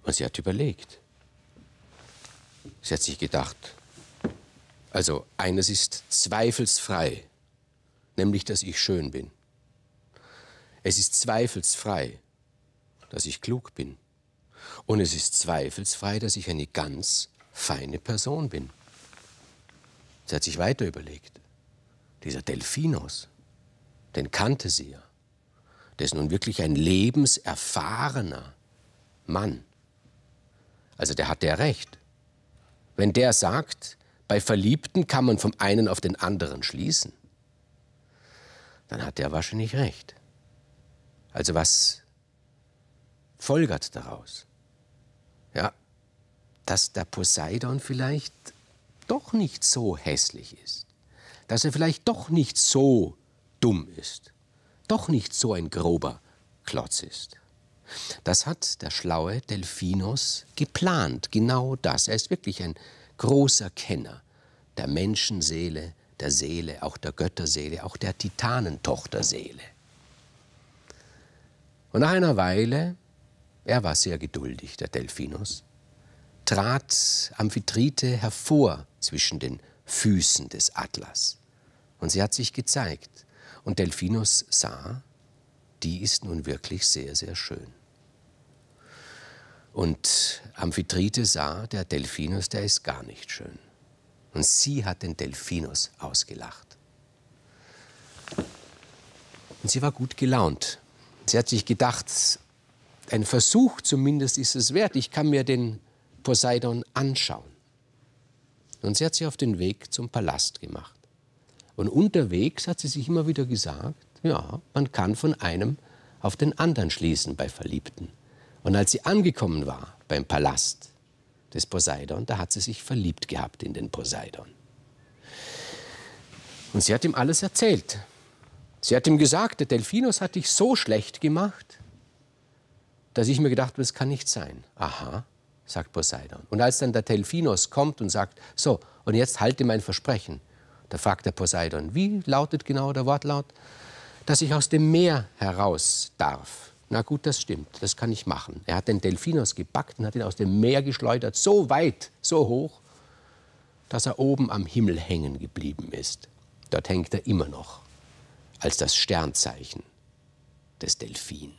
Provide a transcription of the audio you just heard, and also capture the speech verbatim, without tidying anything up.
Und sie hat überlegt. Sie hat sich gedacht, also eines ist zweifelsfrei, nämlich, dass ich schön bin. Es ist zweifelsfrei, dass ich klug bin. Und es ist zweifelsfrei, dass ich eine ganz feine Person bin. Sie hat sich weiter überlegt. Dieser Delphinus, den kannte sie ja. Der ist nun wirklich ein lebenserfahrener Mann. Also der hat ja recht. Wenn der sagt, bei Verliebten kann man vom einen auf den anderen schließen, dann hat er wahrscheinlich recht. Also was folgert daraus? Ja, dass der Poseidon vielleicht doch nicht so hässlich ist. Dass er vielleicht doch nicht so dumm ist. Doch nicht so ein grober Klotz ist. Das hat der schlaue Delphinus geplant, genau das. Er ist wirklich ein großer Kenner der Menschenseele, der Seele, auch der Götterseele, auch der Titanentochterseele. Und nach einer Weile, er war sehr geduldig, der Delphinus, trat Amphitrite hervor zwischen den Füßen des Atlas. Und sie hat sich gezeigt. Und Delphinus sah, die ist nun wirklich sehr, sehr schön. Und Amphitrite sah, der Delphinus, der ist gar nicht schön. Und sie hat den Delphinus ausgelacht. Und sie war gut gelaunt. Sie hat sich gedacht, ein Versuch zumindest ist es wert. Ich kann mir den Poseidon anschauen. Und sie hat sich auf den Weg zum Palast gemacht. Und unterwegs hat sie sich immer wieder gesagt, ja, man kann von einem auf den anderen schließen bei Verliebten. Und als sie angekommen war beim Palast des Poseidon, da hat sie sich verliebt gehabt in den Poseidon. Und sie hat ihm alles erzählt. Sie hat ihm gesagt, der Delphinus hat dich so schlecht gemacht, dass ich mir gedacht habe, das kann nicht sein. Aha, sagt Poseidon. Und als dann der Delphinus kommt und sagt, so, und jetzt halte mein Versprechen, da fragt der Poseidon, wie lautet genau der Wortlaut? Dass ich aus dem Meer heraus darf. Na gut, das stimmt, das kann ich machen. Er hat den Delphinus gepackt und hat ihn aus dem Meer geschleudert, so weit, so hoch, dass er oben am Himmel hängen geblieben ist. Dort hängt er immer noch, als das Sternzeichen des Delphin.